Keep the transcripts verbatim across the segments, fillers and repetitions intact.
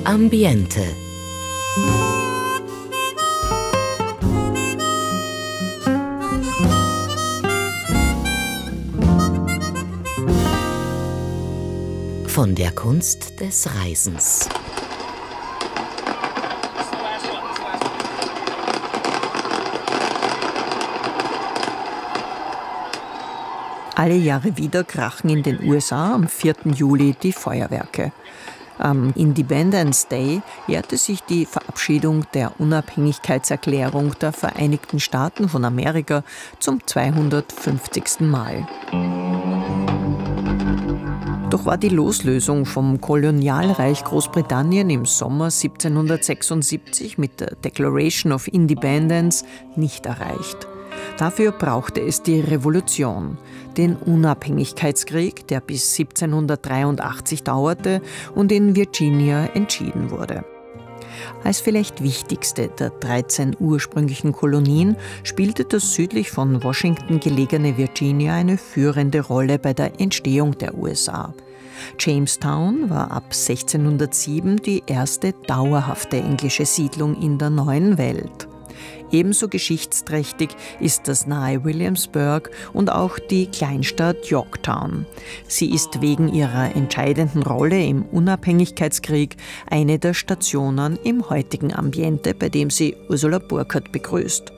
Ambiente. Von der Kunst des Reisens. Alle Jahre wieder krachen in den U S A am vierten Juli die Feuerwerke. Am Independence Day jährte sich die Verabschiedung der Unabhängigkeitserklärung der Vereinigten Staaten von Amerika zum zweihundertfünfzigsten Mal. Doch war die Loslösung vom Kolonialreich Großbritannien im Sommer siebzehnhundertsechsundsiebzig mit der Declaration of Independence nicht erreicht. Dafür brauchte es die Revolution, den Unabhängigkeitskrieg, der bis siebzehnhundertdreiundachtzig dauerte und in Virginia entschieden wurde. Als vielleicht wichtigste der dreizehn ursprünglichen Kolonien spielte das südlich von Washington gelegene Virginia eine führende Rolle bei der Entstehung der U S A. Jamestown war ab sechzehnhundertsieben die erste dauerhafte englische Siedlung in der neuen Welt. Ebenso geschichtsträchtig ist das nahe Williamsburg und auch die Kleinstadt Yorktown. Sie ist wegen ihrer entscheidenden Rolle im Unabhängigkeitskrieg eine der Stationen im heutigen Ambiente, bei dem sie Ursula Burkhardt begrüßt.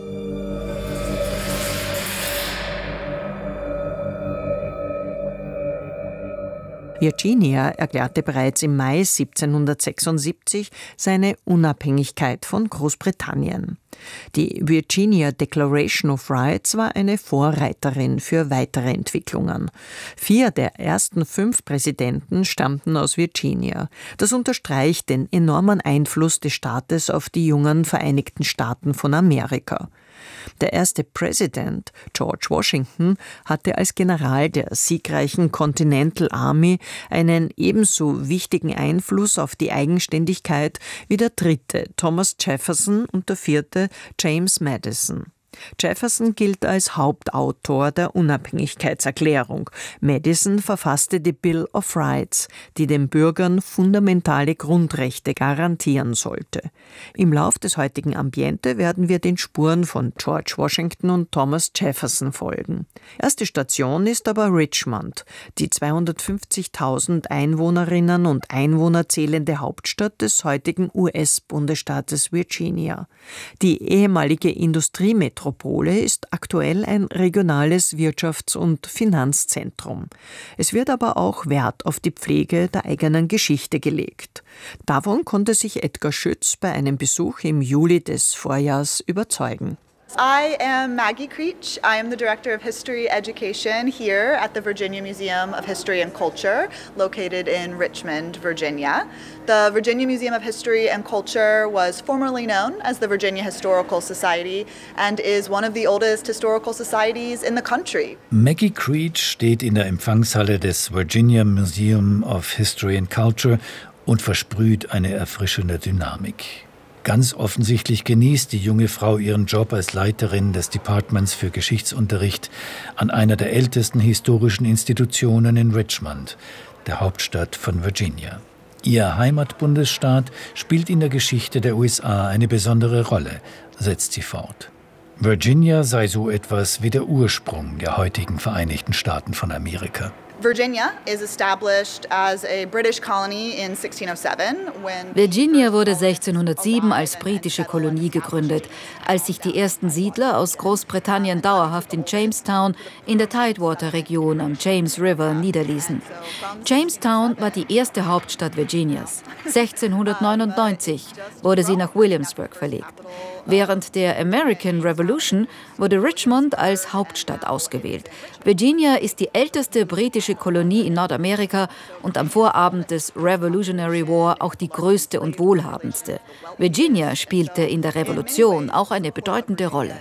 Virginia erklärte bereits im Mai siebzehnhundertsechsundsiebzig seine Unabhängigkeit von Großbritannien. Die Virginia Declaration of Rights war eine Vorreiterin für weitere Entwicklungen. Vier der ersten fünf Präsidenten stammten aus Virginia. Das unterstreicht den enormen Einfluss des Staates auf die jungen Vereinigten Staaten von Amerika. Der erste Präsident, George Washington, hatte als General der siegreichen Continental Army einen ebenso wichtigen Einfluss auf die Eigenständigkeit wie der dritte, Thomas Jefferson, und der vierte, James Madison. Jefferson gilt als Hauptautor der Unabhängigkeitserklärung. Madison verfasste die Bill of Rights, die den Bürgern fundamentale Grundrechte garantieren sollte. Im Lauf des heutigen Ambiente werden wir den Spuren von George Washington und Thomas Jefferson folgen. Erste Station ist aber Richmond, die zweihundertfünfzigtausend Einwohnerinnen und Einwohner zählende Hauptstadt des heutigen U S-Bundesstaates Virginia. Die ehemalige Industriemetropole Metropole ist aktuell ein regionales Wirtschafts- und Finanzzentrum. Es wird aber auch Wert auf die Pflege der eigenen Geschichte gelegt. Davon konnte sich Edgar Schütz bei einem Besuch im Juli des Vorjahrs überzeugen. I am Maggie Creech. I am the Director of History Education here at the Virginia Museum of History and Culture, located in Richmond, Virginia. The Virginia Museum of History and Culture was formerly known as the Virginia Historical Society and is one of the oldest historical societies in the country. Maggie Creech steht in der Empfangshalle des Virginia Museum of History and Culture und versprüht eine erfrischende Dynamik. Ganz offensichtlich genießt die junge Frau ihren Job als Leiterin des Departments für Geschichtsunterricht an einer der ältesten historischen Institutionen in Richmond, der Hauptstadt von Virginia. Ihr Heimatbundesstaat spielt in der Geschichte der U S A eine besondere Rolle, setzt sie fort. Virginia sei so etwas wie der Ursprung der heutigen Vereinigten Staaten von Amerika. Virginia is established as a British colony in sixteen oh seven when Virginia wurde sechzehnhundertsieben als britische Kolonie gegründet, als sich die ersten Siedler aus Großbritannien dauerhaft in Jamestown in der Tidewater-Region am James River niederließen. Jamestown war die erste Hauptstadt Virginias. sechzehnhundertneunundneunzig wurde sie nach Williamsburg verlegt. Während der American Revolution wurde Richmond als Hauptstadt ausgewählt. Virginia ist die älteste britische Kolonie in Nordamerika und am Vorabend des Revolutionary War auch die größte und wohlhabendste. Virginia spielte in der Revolution auch eine bedeutende Rolle.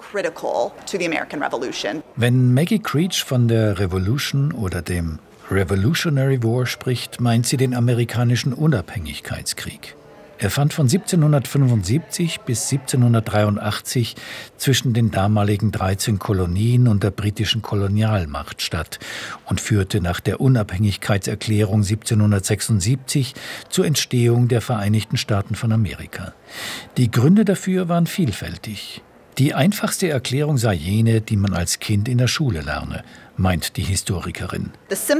Wenn Maggie Creech von der Revolution oder dem Revolutionary War spricht, meint sie den amerikanischen Unabhängigkeitskrieg. Er fand von siebzehnhundertfünfundsiebzig bis siebzehnhundertdreiundachtzig zwischen den damaligen dreizehn Kolonien und der britischen Kolonialmacht statt und führte nach der Unabhängigkeitserklärung siebzehnhundertsechsundsiebzig zur Entstehung der Vereinigten Staaten von Amerika. Die Gründe dafür waren vielfältig. Die einfachste Erklärung sei jene, die man als Kind in der Schule lerne, meint die Historikerin.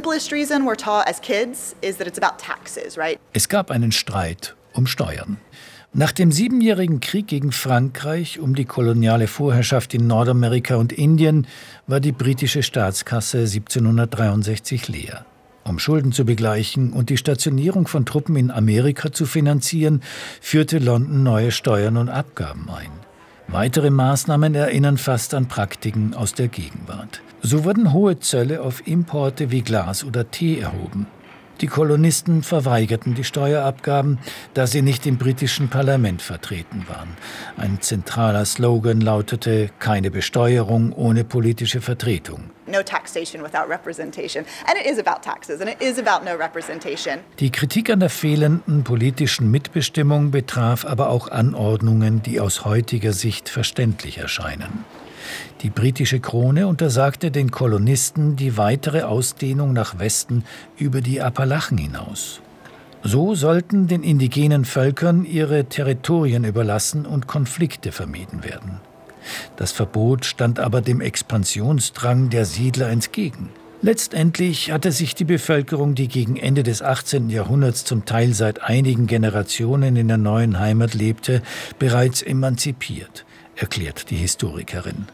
Es gab einen Streit um Steuern. Nach dem Siebenjährigen Krieg gegen Frankreich um die koloniale Vorherrschaft in Nordamerika und Indien war die britische Staatskasse siebzehnhundertdreiundsechzig leer. Um Schulden zu begleichen und die Stationierung von Truppen in Amerika zu finanzieren, führte London neue Steuern und Abgaben ein. Weitere Maßnahmen erinnern fast an Praktiken aus der Gegenwart. So wurden hohe Zölle auf Importe wie Glas oder Tee erhoben. Die Kolonisten verweigerten die Steuerabgaben, da sie nicht im britischen Parlament vertreten waren. Ein zentraler Slogan lautete: keine Besteuerung ohne politische Vertretung. No taxation without representation. And it is about taxes and it is about no representation. Die Kritik an der fehlenden politischen Mitbestimmung betraf aber auch Anordnungen, die aus heutiger Sicht verständlich erscheinen. Die britische Krone untersagte den Kolonisten die weitere Ausdehnung nach Westen über die Appalachen hinaus. So sollten den indigenen Völkern ihre Territorien überlassen und Konflikte vermieden werden. Das Verbot stand aber dem Expansionsdrang der Siedler entgegen. Letztendlich hatte sich die Bevölkerung, die gegen Ende des achtzehnten Jahrhunderts zum Teil seit einigen Generationen in der neuen Heimat lebte, bereits emanzipiert, erklärt die Historikerin.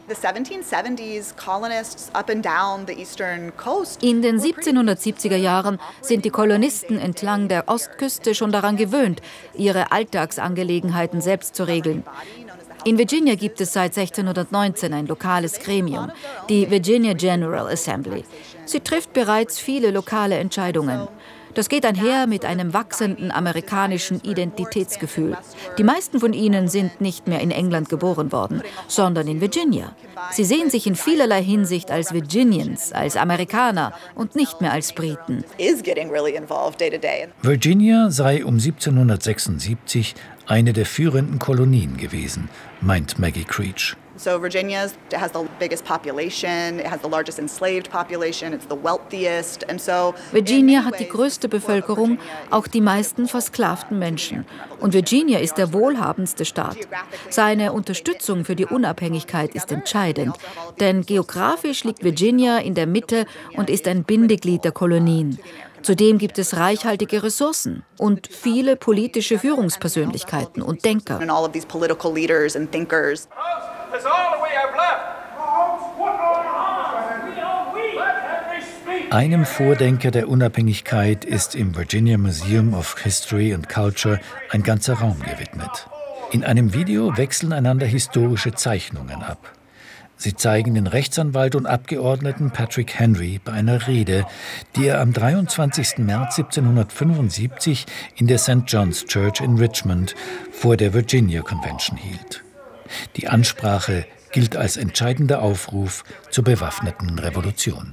In den siebzehnhundertsiebziger Jahren sind die Kolonisten entlang der Ostküste schon daran gewöhnt, ihre Alltagsangelegenheiten selbst zu regeln. In Virginia gibt es seit sechzehnhundertneunzehn ein lokales Gremium, die Virginia General Assembly. Sie trifft bereits viele lokale Entscheidungen. Das geht einher mit einem wachsenden amerikanischen Identitätsgefühl. Die meisten von ihnen sind nicht mehr in England geboren worden, sondern in Virginia. Sie sehen sich in vielerlei Hinsicht als Virginians, als Amerikaner und nicht mehr als Briten. Virginia sei um siebzehnhundertsechsundsiebzig eine der führenden Kolonien gewesen, meint Maggie Creech. So Virginia has the biggest population, it has the largest enslaved population, it's the wealthiest, and so Virginia hat die größte Bevölkerung, auch die meisten versklavten Menschen. Und Virginia ist der wohlhabendste Staat. Seine Unterstützung für die Unabhängigkeit ist entscheidend, denn geografisch liegt Virginia in der Mitte und ist ein Bindeglied der Kolonien. Zudem gibt es reichhaltige Ressourcen und viele politische Führungspersönlichkeiten und Denker. Einem Vordenker der Unabhängigkeit ist im Virginia Museum of History and Culture ein ganzer Raum gewidmet. In einem Video wechseln einander historische Zeichnungen ab. Sie zeigen den Rechtsanwalt und Abgeordneten Patrick Henry bei einer Rede, die er am dreiundzwanzigsten März siebzehnhundertfünfundsiebzig in der Saint John's Church in Richmond vor der Virginia Convention hielt. Die Ansprache gilt als entscheidender Aufruf zur bewaffneten Revolution.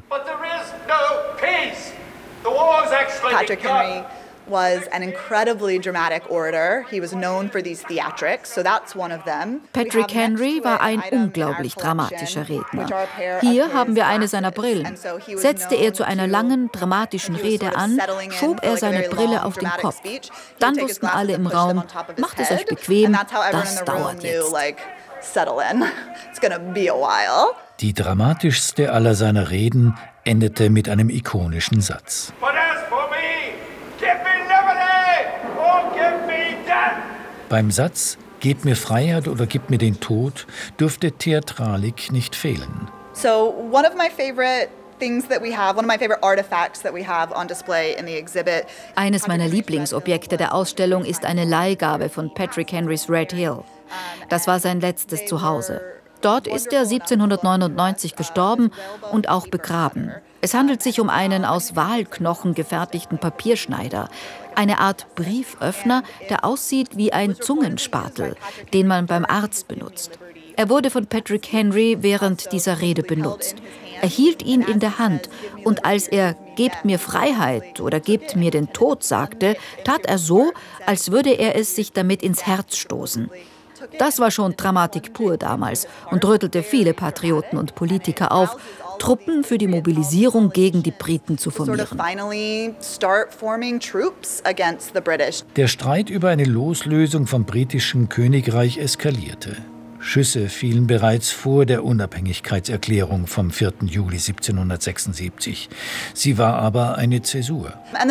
Patrick Henry was an incredibly dramatic orator. He was known for these theatrics, so that's one of them. Patrick Henry war ein unglaublich dramatischer Redner. Hier haben wir eine seiner Brillen. Setzte er zu einer langen, dramatischen Rede an, schob er seine Brille auf den Kopf. Dann wussten alle im Raum, macht es euch bequem, das dauert jetzt. Die dramatischste aller seiner Reden endete mit einem ikonischen Satz. Beim Satz "Gebt mir Freiheit oder gebt mir den Tod" dürfte Theatralik nicht fehlen. So one of my favorite things that we have, one of my favorite artifacts that we have on display in the exhibit. Eines meiner Lieblingsobjekte der Ausstellung ist eine Leihgabe von Patrick Henrys Red Hill. Das war sein letztes Zuhause. Dort ist er siebzehnhundertneunundneunzig gestorben und auch begraben. Es handelt sich um einen aus Walknochen gefertigten Papierschneider, eine Art Brieföffner, der aussieht wie ein Zungenspatel, den man beim Arzt benutzt. Er wurde von Patrick Henry während dieser Rede benutzt. Er hielt ihn in der Hand und als er »Gebt mir Freiheit« oder »Gebt mir den Tod« sagte, tat er so, als würde er es sich damit ins Herz stoßen. Das war schon Dramatik pur damals und rüttelte viele Patrioten und Politiker auf, Truppen für die Mobilisierung gegen die Briten zu formieren. Der Streit über eine Loslösung vom britischen Königreich eskalierte. Schüsse fielen bereits vor der Unabhängigkeitserklärung vom vierten Juli siebzehnhundertsechsundsiebzig. Sie war aber eine Zäsur.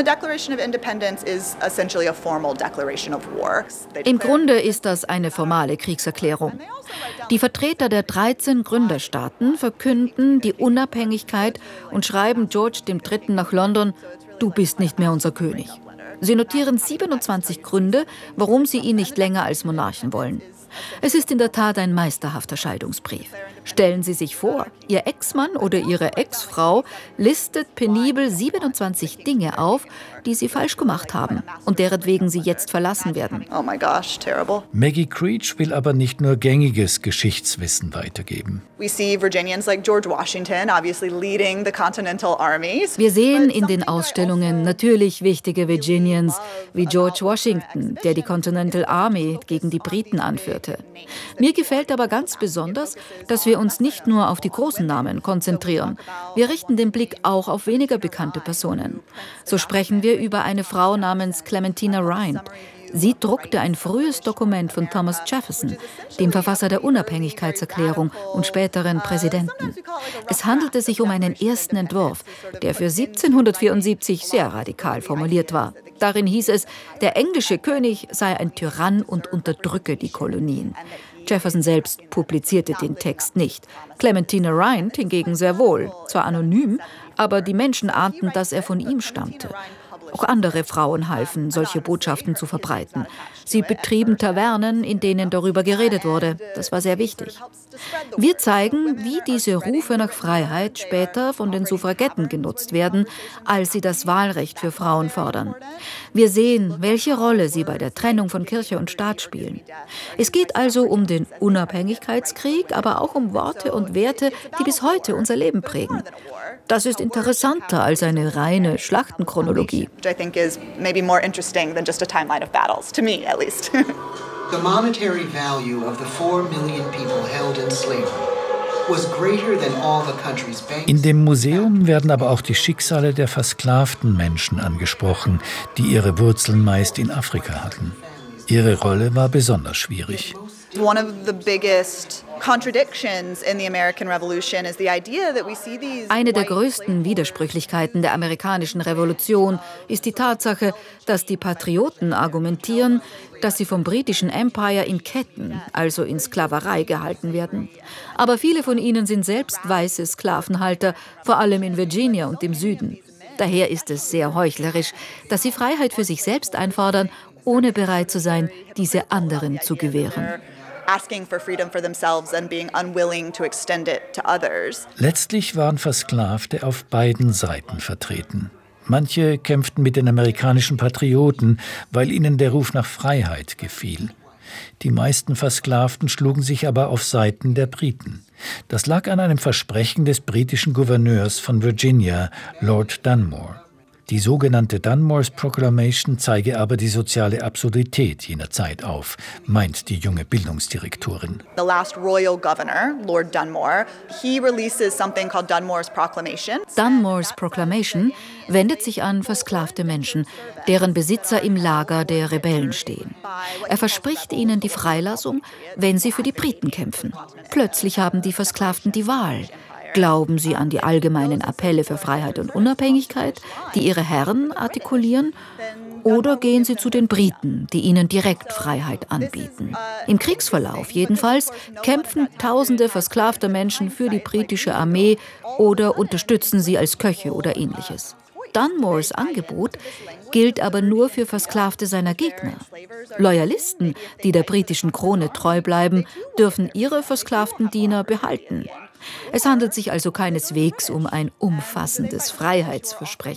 Im Grunde ist das eine formale Kriegserklärung. Die Vertreter der dreizehn Gründerstaaten verkünden die Unabhängigkeit und schreiben George der Dritte nach London: Du bist nicht mehr unser König. Sie notieren siebenundzwanzig Gründe, warum sie ihn nicht länger als Monarchen wollen. Es ist in der Tat ein meisterhafter Scheidungsbrief. Stellen Sie sich vor, Ihr Ex-Mann oder Ihre Ex-Frau listet penibel siebenundzwanzig Dinge auf, die Sie falsch gemacht haben und deretwegen Sie jetzt verlassen werden. Oh my gosh, terrible. Maggie Creech will aber nicht nur gängiges Geschichtswissen weitergeben. We see Virginians like George Washington obviously leading the Continental Armies. Wir sehen in den Ausstellungen natürlich wichtige Virginians wie George Washington, der die Continental Army gegen die Briten anführte. Mir gefällt aber ganz besonders, dass wir uns nicht nur auf die großen Namen konzentrieren. Wir richten den Blick auch auf weniger bekannte Personen. So sprechen wir über eine Frau namens Clementina Rind. Sie druckte ein frühes Dokument von Thomas Jefferson, dem Verfasser der Unabhängigkeitserklärung und späteren Präsidenten. Es handelte sich um einen ersten Entwurf, der für siebzehnhundertvierundsiebzig sehr radikal formuliert war. Darin hieß es, der englische König sei ein Tyrann und unterdrücke die Kolonien. Jefferson selbst publizierte den Text nicht. Clementina Rind hingegen sehr wohl, zwar anonym, aber die Menschen ahnten, dass er von ihm stammte. Auch andere Frauen halfen, solche Botschaften zu verbreiten. Sie betrieben Tavernen, in denen darüber geredet wurde. Das war sehr wichtig. Wir zeigen, wie diese Rufe nach Freiheit später von den Suffragetten genutzt werden, als sie das Wahlrecht für Frauen fordern. Wir sehen, welche Rolle sie bei der Trennung von Kirche und Staat spielen. Es geht also um den Unabhängigkeitskrieg, aber auch um Worte und Werte, die bis heute unser Leben prägen. Das ist interessanter als eine reine Schlachtenchronologie. I think is maybe more interesting than just a timeline of battles, to me at least. The monetary value of the four million people held in slavery was greater than all the country's banks. In dem Museum werden aber auch die Schicksale der versklavten Menschen angesprochen, die ihre Wurzeln meist in Afrika hatten. Ihre Rolle war besonders schwierig. One of the biggest contradictions in the American Revolution is the idea that we see these. Eine der größten Widersprüchlichkeiten der amerikanischen Revolution ist die Tatsache, dass die Patrioten argumentieren, dass sie vom britischen Empire in Ketten, also in Sklaverei, gehalten werden. Aber viele von ihnen sind selbst weiße Sklavenhalter, vor allem in Virginia und im Süden. Daher ist es sehr heuchlerisch, dass sie Freiheit für sich selbst einfordern, ohne bereit zu sein, diese anderen zu gewähren. Asking for freedom for themselves and being unwilling to extend it to others. Letztlich waren Versklavte auf beiden Seiten vertreten. Manche kämpften mit den amerikanischen Patrioten, weil ihnen der Ruf nach Freiheit gefiel. Die meisten Versklavten schlugen sich aber auf Seiten der Briten. Das lag an einem Versprechen des britischen Gouverneurs von Virginia, Lord Dunmore. Die sogenannte Dunmore's Proclamation zeige aber die soziale Absurdität jener Zeit auf, meint die junge Bildungsdirektorin. The last royal governor, Lord Dunmore, he releases something called Dunmore's Proclamation. Dunmore's Proclamation wendet sich an versklavte Menschen, deren Besitzer im Lager der Rebellen stehen. Er verspricht ihnen die Freilassung, wenn sie für die Briten kämpfen. Plötzlich haben die Versklavten die Wahl. Glauben sie an die allgemeinen Appelle für Freiheit und Unabhängigkeit, die ihre Herren artikulieren, oder gehen sie zu den Briten, die ihnen direkt Freiheit anbieten? Im Kriegsverlauf jedenfalls kämpfen tausende versklavter Menschen für die britische Armee oder unterstützen sie als Köche oder ähnliches. Dunmores Angebot gilt aber nur für Versklavte seiner Gegner. Loyalisten, die der britischen Krone treu bleiben, dürfen ihre versklavten Diener behalten. Es handelt sich also keineswegs um ein umfassendes Freiheitsversprechen.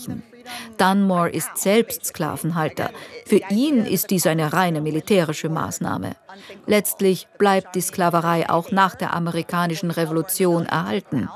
Dunmore ist selbst Sklavenhalter. Für ihn ist dies eine reine militärische Maßnahme. Letztlich bleibt die Sklaverei auch nach der amerikanischen Revolution erhalten.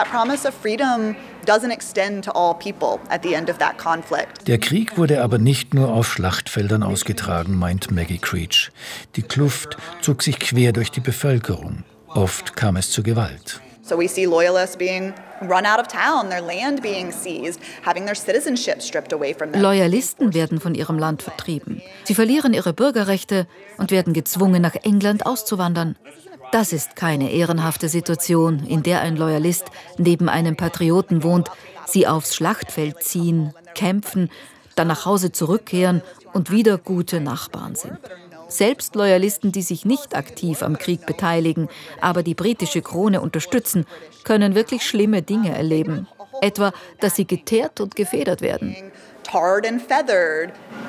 Der Krieg wurde aber nicht nur auf Schlachtfeldern ausgetragen, meint Maggie Creech. Die Kluft zog sich quer durch die Bevölkerung. Oft kam es zu Gewalt. So we see loyalists being run out of town, their land being seized, having their citizenship stripped away from them. Loyalisten werden von ihrem Land vertrieben. Sie verlieren ihre Bürgerrechte und werden gezwungen, nach England auszuwandern. Das ist keine ehrenhafte Situation, in der ein Loyalist neben einem Patrioten wohnt, sie aufs Schlachtfeld ziehen, kämpfen, dann nach Hause zurückkehren und wieder gute Nachbarn sind. Selbst Loyalisten, die sich nicht aktiv am Krieg beteiligen, aber die britische Krone unterstützen, können wirklich schlimme Dinge erleben. Etwa, dass sie geteert und gefedert werden. Tarred and feathered.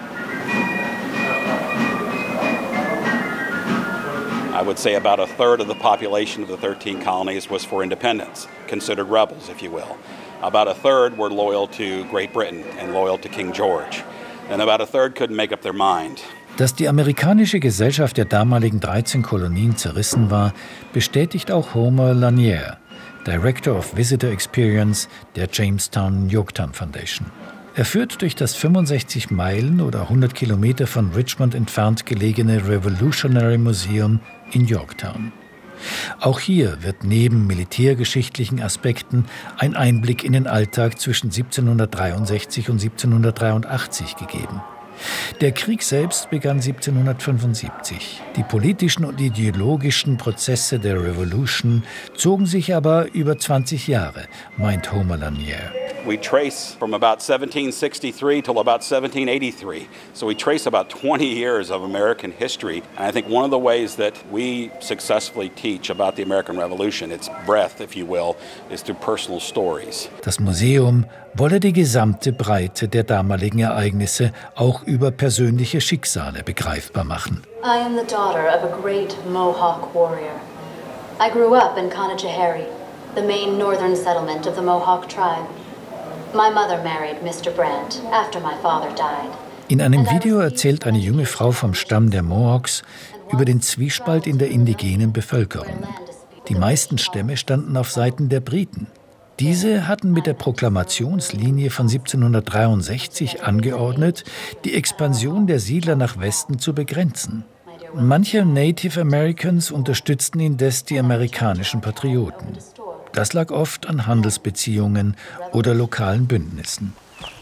I would say about a third of the population of the thirteen colonies was for independence, considered rebels, if you will. About a third were loyal to Great Britain and loyal to King George. And about a third couldn't make up their mind. Dass die amerikanische Gesellschaft der damaligen dreizehn Kolonien zerrissen war, bestätigt auch Homer Lanier, Director of Visitor Experience der Jamestown Yorktown Foundation. Er führt durch das fünfundsechzig Meilen oder hundert Kilometer von Richmond entfernt gelegene Revolutionary Museum in Yorktown. Auch hier wird neben militärgeschichtlichen Aspekten ein Einblick in den Alltag zwischen siebzehnhundertdreiundsechzig und siebzehnhundertdreiundachtzig gegeben. Der Krieg selbst begann siebzehnhundertfünfundsiebzig. Die politischen und ideologischen Prozesse der Revolution zogen sich aber über zwanzig Jahre, meint Homer Lanier. We trace from about seventeen sixty-three till about seventeen eighty-three. So we trace about twenty years of American history. And I think one of the ways that we successfully teach about the American Revolution, its breadth, if you will, is through personal stories. Das Museum wolle die gesamte Breite der damaligen Ereignisse auch über persönliche Schicksale begreifbar machen. I am the daughter of a great Mohawk warrior. I grew up in Conajohary, the main northern settlement of the Mohawk tribe. My mother married Mister Brandt after my father died. In einem Video erzählt eine junge Frau vom Stamm der Mohawks über den Zwiespalt in der indigenen Bevölkerung. Die meisten Stämme standen auf Seiten der Briten. Diese hatten mit der Proklamationslinie von siebzehnhundertdreiundsechzig angeordnet, die Expansion der Siedler nach Westen zu begrenzen. Manche Native Americans unterstützten indes die amerikanischen Patrioten. Das lag oft an Handelsbeziehungen oder lokalen Bündnissen.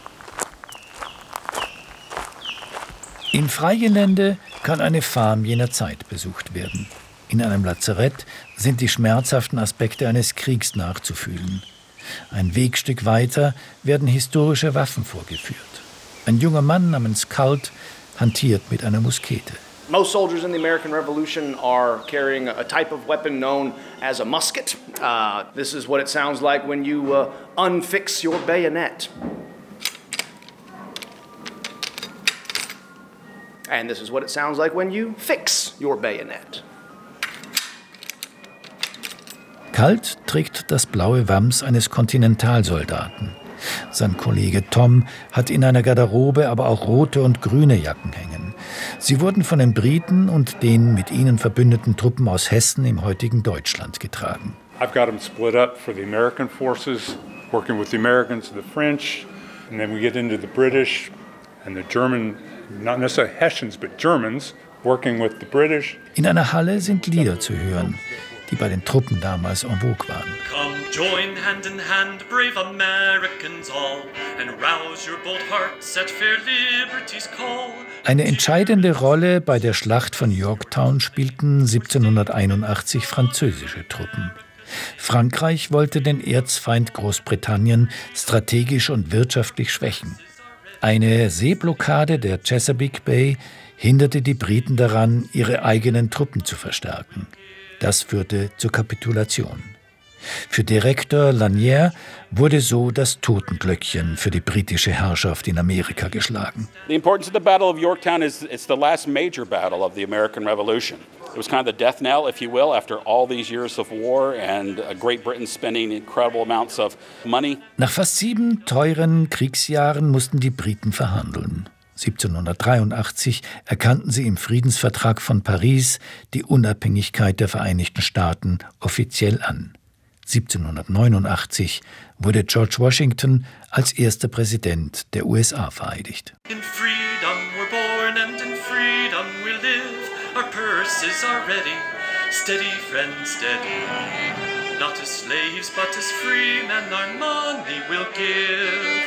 Im Freigelände kann eine Farm jener Zeit besucht werden. In einem Lazarett sind die schmerzhaften Aspekte eines Kriegs nachzufühlen. Ein Wegstück weiter werden historische Waffen vorgeführt. Ein junger Mann namens Colt hantiert mit einer Muskete. Most soldiers in the American Revolution are carrying a type of weapon known as a musket. Uh, this is what it sounds like when you uh, unfix your bayonet. And this is what it sounds like when you fix your bayonet. Colt trägt das blaue Wams eines Kontinentalsoldaten. Sein Kollege Tom hat in einer Garderobe aber auch rote und grüne Jacken hängen. Sie wurden von den Briten und den mit ihnen verbündeten Truppen aus Hessen im heutigen Deutschland getragen. I've got them split up for the American forces, working with the Americans and the French, and then we get into the British and the German, not necessarily Hessians, but Germans, working with the British. In einer Halle sind Lieder zu hören, die bei den Truppen damals en vogue waren. Come join hand in hand, brave Americans all, and rouse your bold hearts at fair liberty's call. Eine entscheidende Rolle bei der Schlacht von Yorktown spielten siebzehnhunderteinundachtzig französische Truppen. Frankreich wollte den Erzfeind Großbritannien strategisch und wirtschaftlich schwächen. Eine Seeblockade der Chesapeake Bay hinderte die Briten daran, ihre eigenen Truppen zu verstärken. Das führte zur Kapitulation. Für Direktor Lanier wurde so das Totenglöckchen für die britische Herrschaft in Amerika geschlagen. The importance of the Battle of Yorktown is it's the last major battle of the American Revolution. It was kind of the death knell, if you will, after all these years of war and Great Britain spending incredible amounts of money. Nach fast sieben teuren Kriegsjahren mussten die Briten verhandeln. siebzehnhundertdreiundachtzig erkannten sie im Friedensvertrag von Paris die Unabhängigkeit der Vereinigten Staaten offiziell an. siebzehnhundertneunundachtzig wurde George Washington als erster Präsident der U S A vereidigt. In freedom we're born and in freedom we live. Our purses are ready, steady friends, steady. Not as slaves but as free men our money will give.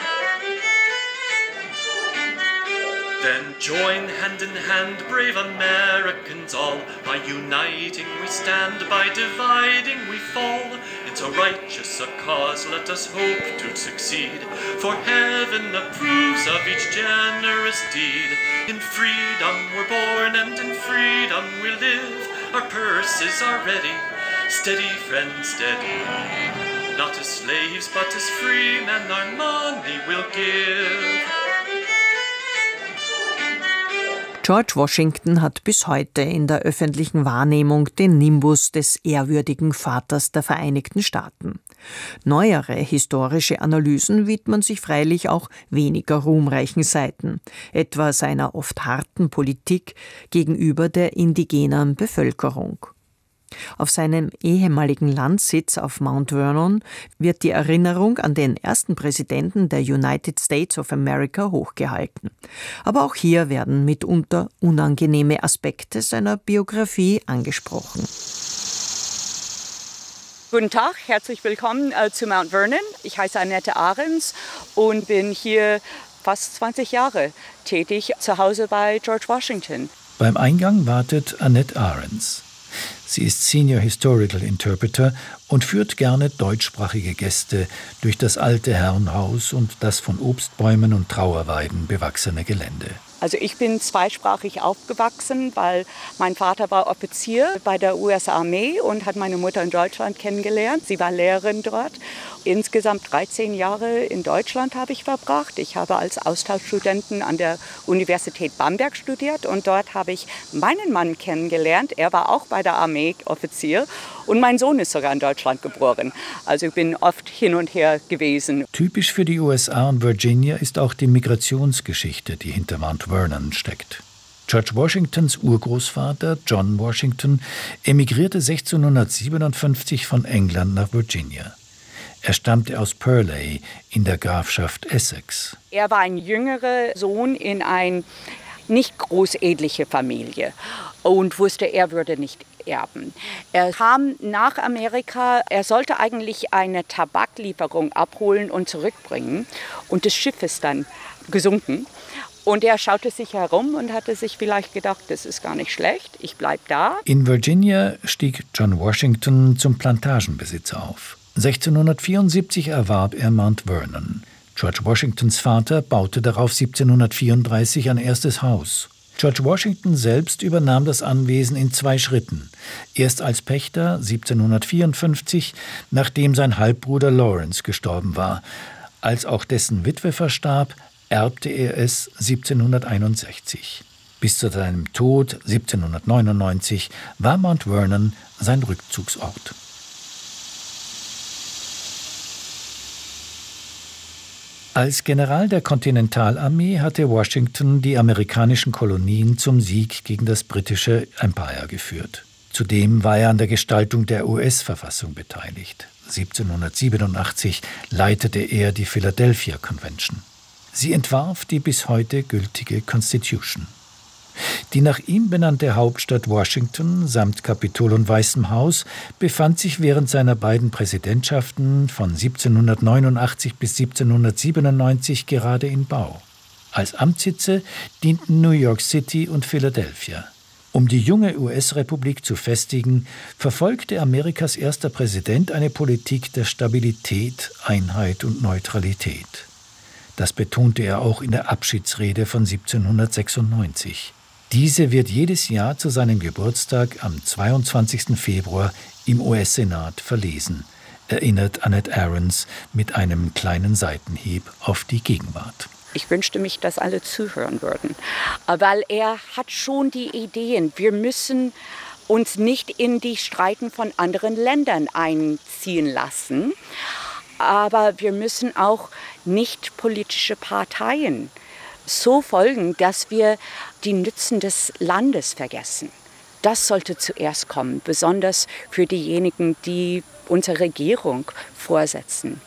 Then join hand in hand, brave Americans all. By uniting we stand, by dividing we fall. It's a righteous a cause, let us hope to succeed. For heaven approves of each generous deed. In freedom we're born and in freedom we live. Our purses are ready, steady friends, steady. Not as slaves but as free men our money will give. George Washington hat bis heute in der öffentlichen Wahrnehmung den Nimbus des ehrwürdigen Vaters der Vereinigten Staaten. Neuere historische Analysen widmen sich freilich auch weniger ruhmreichen Seiten, etwa seiner oft harten Politik gegenüber der indigenen Bevölkerung. Auf seinem ehemaligen Landsitz auf Mount Vernon wird die Erinnerung an den ersten Präsidenten der United States of America hochgehalten. Aber auch hier werden mitunter unangenehme Aspekte seiner Biografie angesprochen. Guten Tag, herzlich willkommen äh, zu Mount Vernon. Ich heiße Annette Ahrens und bin hier fast zwanzig Jahre tätig, zu Hause bei George Washington. Beim Eingang wartet Annette Ahrens. Sie ist Senior Historical Interpreter und führt gerne deutschsprachige Gäste durch das alte Herrenhaus und das von Obstbäumen und Trauerweiden bewachsene Gelände. Also ich bin zweisprachig aufgewachsen, weil mein Vater war Offizier bei der U S-Armee und hat meine Mutter in Deutschland kennengelernt. Sie war Lehrerin dort. Insgesamt dreizehn Jahre in Deutschland habe ich verbracht. Ich habe als Austauschstudentin an der Universität Bamberg studiert und dort habe ich meinen Mann kennengelernt. Er war auch bei der Armee Offizier und mein Sohn ist sogar in Deutschland geboren. Also ich bin oft hin und her gewesen. Typisch für die U S A und Virginia ist auch die Migrationsgeschichte, die hinter Mount Vernon steckt. George Washingtons Urgroßvater John Washington emigrierte sechzehnhundertsiebenundfünfzig von England nach Virginia. Er stammte aus Purley in der Grafschaft Essex. Er war ein jüngerer Sohn in eine nicht großedliche Familie und wusste, er würde nicht erben. Er kam nach Amerika, er sollte eigentlich eine Tabaklieferung abholen und zurückbringen und das Schiff ist dann gesunken. Und er schaute sich herum und hatte sich vielleicht gedacht, das ist gar nicht schlecht, ich bleibe da. In Virginia stieg John Washington zum Plantagenbesitzer auf. sechzehnhundertvierundsiebzig erwarb er Mount Vernon. George Washingtons Vater baute darauf siebzehnhundertvierunddreißig ein erstes Haus. George Washington selbst übernahm das Anwesen in zwei Schritten. Erst als Pächter siebzehnhundertvierundfünfzig, nachdem sein Halbbruder Lawrence gestorben war. Als auch dessen Witwe verstarb, erbte er es siebzehnhunderteinundsechzig. Bis zu seinem Tod siebzehnhundertneunundneunzig war Mount Vernon sein Rückzugsort. Als General der Kontinentalarmee hatte Washington die amerikanischen Kolonien zum Sieg gegen das britische Empire geführt. Zudem war er an der Gestaltung der U S-Verfassung beteiligt. siebzehnhundertsiebenundachtzig leitete er die Philadelphia Convention. Sie entwarf die bis heute gültige Constitution. Die nach ihm benannte Hauptstadt Washington samt Kapitol und Weißem Haus befand sich während seiner beiden Präsidentschaften von siebzehnhundertneunundachtzig bis siebzehnhundertsiebenundneunzig gerade in Bau. Als Amtssitze dienten New York City und Philadelphia. Um die junge U S-Republik zu festigen, verfolgte Amerikas erster Präsident eine Politik der Stabilität, Einheit und Neutralität. Das betonte er auch in der Abschiedsrede von siebzehnhundertsechsundneunzig. Diese wird jedes Jahr zu seinem Geburtstag am zweiundzwanzigsten Februar im U S-Senat verlesen. erinnert Annette Aarons mit einem kleinen Seitenhieb auf die Gegenwart. Ich wünschte mich, dass alle zuhören würden, weil er hat schon die Ideen. Wir müssen uns nicht in die Streiten von anderen Ländern einziehen lassen, aber wir müssen auch nicht politische Parteien so folgen, dass wir die Nützen des Landes vergessen. Das sollte zuerst kommen, besonders für diejenigen, die unsere Regierung vorsetzen.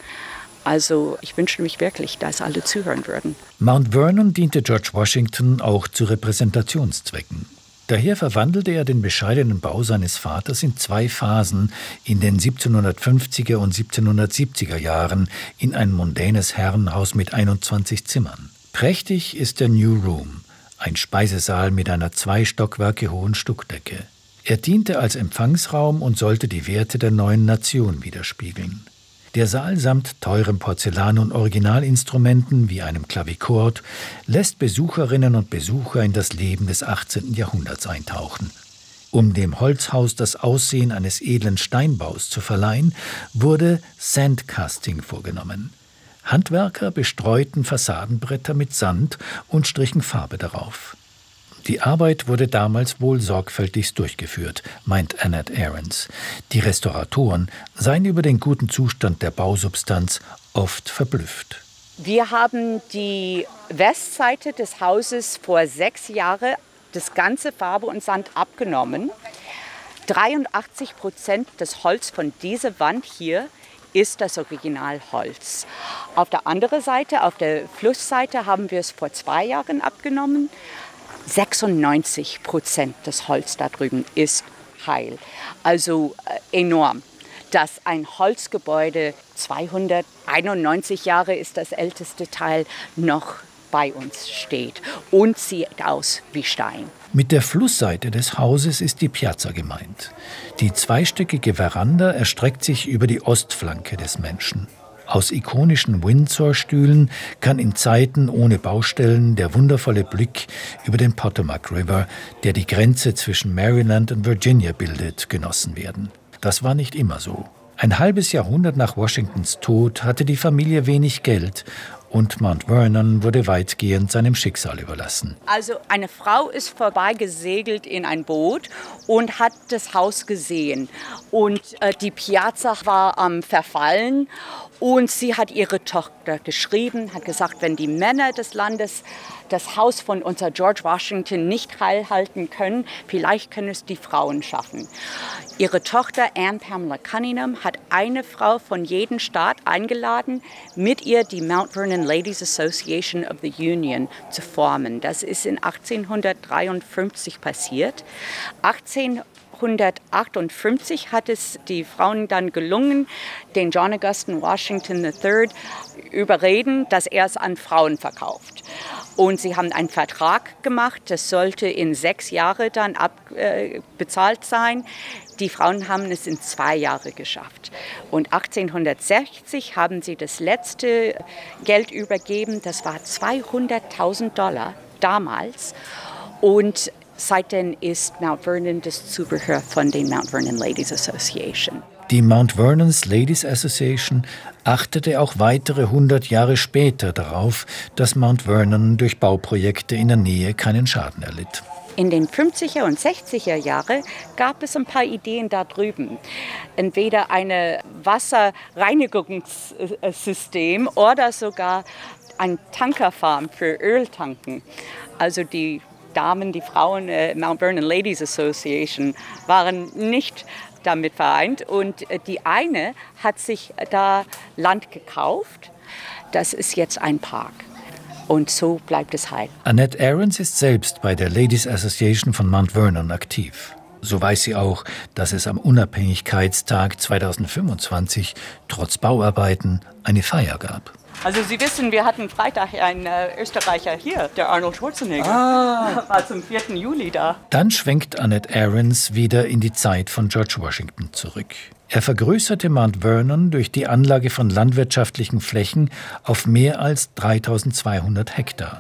Also ich wünschte mich wirklich, dass alle zuhören würden. Mount Vernon diente George Washington auch zu Repräsentationszwecken. Daher verwandelte er den bescheidenen Bau seines Vaters in zwei Phasen in den siebzehnhundertfünfziger und siebzehnhundertsiebziger Jahren in ein mondänes Herrenhaus mit einundzwanzig Zimmern. Prächtig ist der New Room, ein Speisesaal mit einer zwei Stockwerke hohen Stuckdecke. Er diente als Empfangsraum und sollte die Werte der neuen Nation widerspiegeln. Der Saal samt teurem Porzellan und Originalinstrumenten wie einem Klavichord lässt Besucherinnen und Besucher in das Leben des achtzehnten Jahrhunderts eintauchen. Um dem Holzhaus das Aussehen eines edlen Steinbaus zu verleihen, wurde Sandcasting vorgenommen. Handwerker bestreuten Fassadenbretter mit Sand und strichen Farbe darauf. Die Arbeit wurde damals wohl sorgfältigst durchgeführt, meint Annette Aarons. Die Restauratoren seien über den guten Zustand der Bausubstanz oft verblüfft. Wir haben die Westseite des Hauses vor sechs Jahren das ganze Farbe und Sand abgenommen. dreiundachtzig Prozent des Holz von dieser Wand hier ist das Originalholz. Auf der anderen Seite, auf der Flussseite, haben wir es vor zwei Jahren abgenommen. sechsundneunzig Prozent des Holz da drüben ist heil. Also äh, enorm. Dass ein Holzgebäude zweihunderteinundneunzig Jahre ist das älteste Teil, noch bei uns steht und sieht aus wie Stein. Mit der Flussseite des Hauses ist die Piazza gemeint. Die zweistöckige Veranda erstreckt sich über die Ostflanke des Menschen. Aus ikonischen Windsor-Stühlen kann in Zeiten ohne Baustellen der wundervolle Blick über den Potomac River, der die Grenze zwischen Maryland und Virginia bildet, genossen werden. Das war nicht immer so. Ein halbes Jahrhundert nach Washingtons Tod hatte die Familie wenig Geld und Mount Vernon wurde weitgehend seinem Schicksal überlassen. Also eine Frau ist vorbeigesegelt in ein Boot und hat das Haus gesehen. Und äh, die Piazza war am Verfallen und sie hat ihre Tochter geschrieben, hat gesagt, wenn die Männer des Landes das Haus von unser George Washington nicht heilhalten können, vielleicht können es die Frauen schaffen. Ihre Tochter Anne Pamela Cunningham hat eine Frau von jedem Staat eingeladen, mit ihr die Mount Vernon Ladies Association of the Union zu formen. Das ist in achtzehnhundertdreiundfünfzig passiert. achtzehnhundertachtundfünfzig hat es die Frauen dann gelungen, den John Augustin Washington der Dritte überreden, dass er es an Frauen verkauft. Und sie haben einen Vertrag gemacht, das sollte in sechs Jahre dann abbezahlt äh, sein. Die Frauen haben es in zwei Jahre geschafft. Und achtzehnhundertsechzig haben sie das letzte Geld übergeben, das war zweihunderttausend Dollar damals. Und seitdem ist Mount Vernon das Zubehör von den Mount Vernon Ladies Association. Die Mount Vernon's Ladies Association achtete auch weitere hundert Jahre später darauf, dass Mount Vernon durch Bauprojekte in der Nähe keinen Schaden erlitt. In den fünfziger und sechziger Jahren gab es ein paar Ideen da drüben. Entweder ein Wasserreinigungssystem oder sogar ein Tankerfarm für Öltanken. Also die Damen, die Frauen äh, Mount Vernon Ladies Association waren nicht damit vereint. Und die eine hat sich da Land gekauft. Das ist jetzt ein Park. Und so bleibt es heil. Annette Aarons ist selbst bei der Ladies Association von Mount Vernon aktiv. So weiß sie auch, dass es am Unabhängigkeitstag zweitausendfünfundzwanzig trotz Bauarbeiten eine Feier gab. Also Sie wissen, wir hatten Freitag einen äh, Österreicher hier, der Arnold Schwarzenegger. Ah. War zum vierten Juli da. Dann schwenkt Annette Aarons wieder in die Zeit von George Washington zurück. Er vergrößerte Mount Vernon durch die Anlage von landwirtschaftlichen Flächen auf mehr als dreitausendzweihundert Hektar.